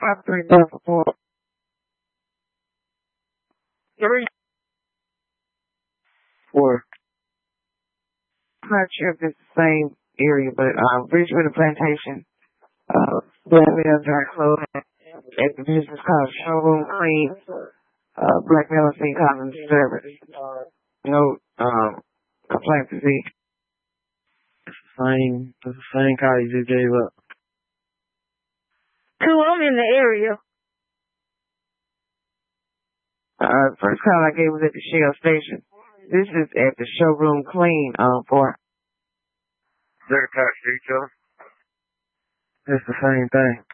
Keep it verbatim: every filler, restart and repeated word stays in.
five three nine four. Three. Four. I'm not sure if it's the same area, but uh, Bridgewater Plantation, uh, Black Male Dry Clothing at the business called Showroom Clean, uh, Black Male Scene Collins Service. No, um, complaint to see. It's the same, it's the same call you just gave up. Two, I'm in the area. Uh, first call I gave was at the Shell station. This is at the Showroom Clean, um, for They're attached to each other. It's the same thing.